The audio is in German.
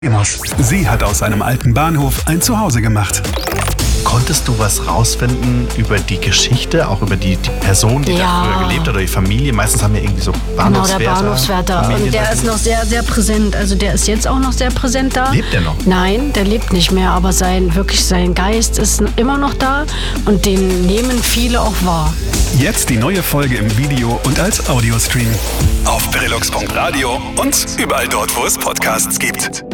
Sie hat aus einem alten Bahnhof ein Zuhause gemacht. Konntest du was rausfinden über die Geschichte, auch über die Person, die da früher gelebt hat, oder die Familie? Meistens haben wir irgendwie so Bahnhofswärter. Genau, der Bahnhofswärter. Und der ist noch sehr, sehr präsent. Also der ist jetzt auch noch sehr präsent da. Lebt der noch? Nein, der lebt nicht mehr, aber sein Geist ist immer noch da und den nehmen viele auch wahr. Jetzt die neue Folge im Video und als Audiostream. Auf verilux.radio und überall dort, wo es Podcasts gibt.